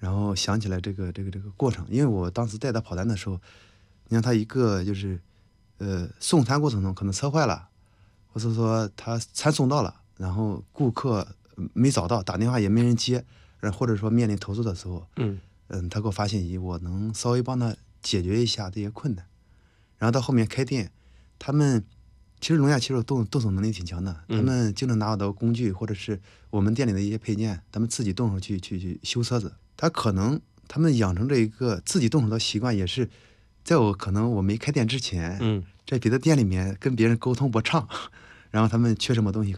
然后想起来这个过程，因为我当时带他跑单的时候，你看他一个就是送餐过程中可能车坏了，或者说他餐送到了，然后顾客没找到，打电话也没人接，或者说面临投诉的时候，他给我发信息，我能稍微帮他解决一下这些困难。然后到后面开店，他们其实聋哑骑手动手能力挺强的，他们经常拿我的工具或者是我们店里的一些配件，他们自己动手去修车子。他们养成这一个自己动手的习惯，也是在可能我没开店之前，在别的店里面跟别人沟通不畅，然后他们缺什么东西。